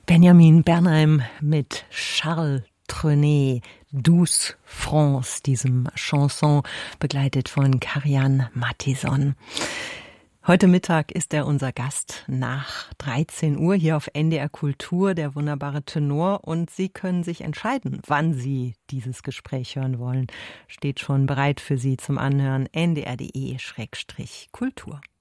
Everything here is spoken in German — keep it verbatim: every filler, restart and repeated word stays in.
Benjamin Bernheim mit Charles Trenet, Douce France, diesem Chanson, begleitet von Karajan Mattison. Heute Mittag ist er unser Gast nach dreizehn Uhr hier auf N D R Kultur, der wunderbare Tenor. Und Sie können sich entscheiden, wann Sie dieses Gespräch hören wollen. Steht schon bereit für Sie zum Anhören. N D R punkt D E Schrägstrich Kultur.